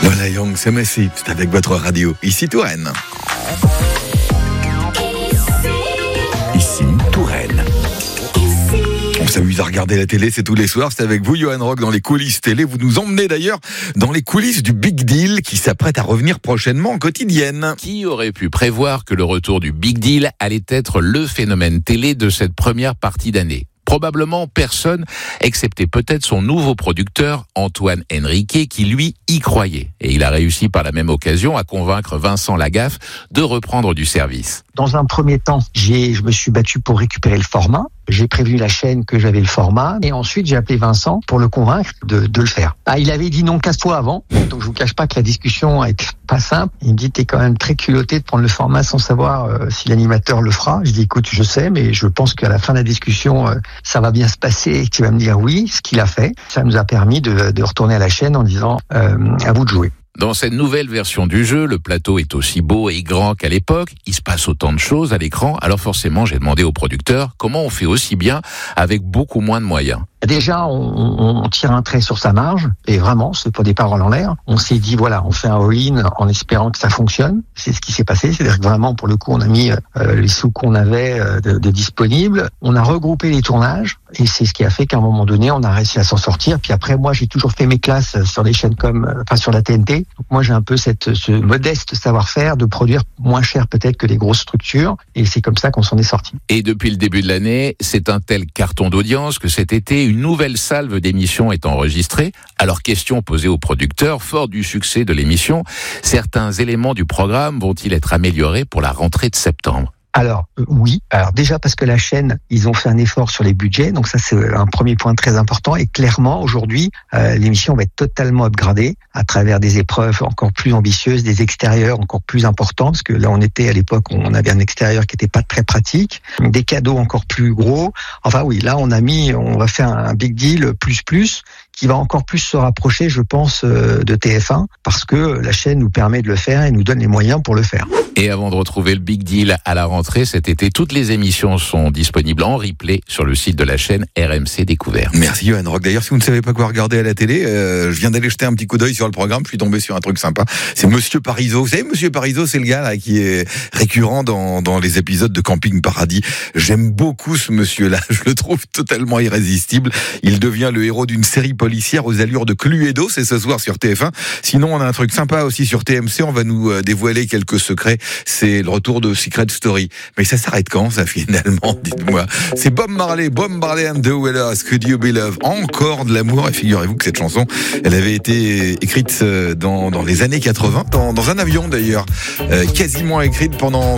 Voilà, Young, c'est Messi, c'est avec votre radio. Ici Touraine. Ici Touraine. On s'amuse à regarder la télé, c'est tous les soirs. C'est avec vous, Johan Rock, dans les coulisses télé. Vous nous emmenez d'ailleurs dans les coulisses du Big Deal qui s'apprête à revenir prochainement en quotidienne. Qui aurait pu prévoir que le retour du Big Deal allait être le phénomène télé de cette première partie d'année ? Probablement personne, excepté peut-être son nouveau producteur, Antoine Henriquet, qui lui y croyait. Et il a réussi par la même occasion à convaincre Vincent Lagaffe de reprendre du service. Dans un premier temps, je me suis battu pour récupérer le format. J'ai prévenu la chaîne que j'avais le format. Et ensuite, j'ai appelé Vincent pour le convaincre de le faire. Il avait dit non, casse-toi avant. Donc, je vous cache pas que la discussion a été pas simple. Il me dit, t'es quand même très culotté de prendre le format sans savoir si l'animateur le fera. Je dis, écoute, je sais, mais je pense qu'à la fin de la discussion, ça va bien se passer et que tu vas me dire oui, ce qu'il a fait. Ça nous a permis de retourner à la chaîne en disant, à vous de jouer. Dans cette nouvelle version du jeu, le plateau est aussi beau et grand qu'à l'époque. Il se passe autant de choses à l'écran. Alors forcément, j'ai demandé au producteur comment on fait aussi bien avec beaucoup moins de moyens. Déjà, on tire un trait sur sa marge, et vraiment, c'est pas des paroles en l'air. On s'est dit, voilà, on fait un all-in en espérant que ça fonctionne. C'est ce qui s'est passé, c'est-à-dire que vraiment, pour le coup, on a mis les sous qu'on avait de disponibles. On a regroupé les tournages, et c'est ce qui a fait qu'à un moment donné, on a réussi à s'en sortir. Puis après, moi, j'ai toujours fait mes classes sur des chaînes sur la TNT. Donc moi, j'ai un peu ce modeste savoir-faire de produire moins cher peut-être que les grosses structures, et c'est comme ça qu'on s'en est sorti. Et depuis le début de l'année, c'est un tel carton d'audience que cet été, une nouvelle salve d'émissions est enregistrée. Alors, question posée aux producteurs, fort du succès de l'émission, certains éléments du programme vont-ils être améliorés pour la rentrée de septembre ? Alors oui, alors déjà parce que la chaîne, ils ont fait un effort sur les budgets, donc ça c'est un premier point très important, et clairement aujourd'hui l'émission va être totalement upgradée à travers des épreuves encore plus ambitieuses, des extérieurs encore plus importants, parce que là on était à l'époque, on avait un extérieur qui était pas très pratique, des cadeaux encore plus gros. Enfin oui, là on va faire un big deal plus qui va encore plus se rapprocher, je pense, de TF1, parce que la chaîne nous permet de le faire et nous donne les moyens pour le faire. Et avant de retrouver le Big Deal à la rentrée cet été, toutes les émissions sont disponibles en replay sur le site de la chaîne RMC Découverte. Merci Johan Rock. D'ailleurs, si vous ne savez pas quoi regarder à la télé, je viens d'aller jeter un petit coup d'œil sur le programme, je suis tombé sur un truc sympa. C'est Monsieur Parizeau. Vous savez, Monsieur Parizeau, c'est le gars là qui est récurrent dans les épisodes de Camping Paradis. J'aime beaucoup ce monsieur-là, je le trouve totalement irrésistible. Il devient le héros d'une série policière aux allures de Cluedo, c'est ce soir sur TF1. Sinon, on a un truc sympa aussi sur TMC, on va nous dévoiler quelques secrets. C'est le retour de Secret Story. Mais ça s'arrête quand, ça, finalement? Dites-moi. C'est Bob Marley and the Wailers, Could You Be Love? Encore de l'amour. Et figurez-vous que cette chanson, elle avait été écrite dans les années 80, dans un avion d'ailleurs. Quasiment écrite pendant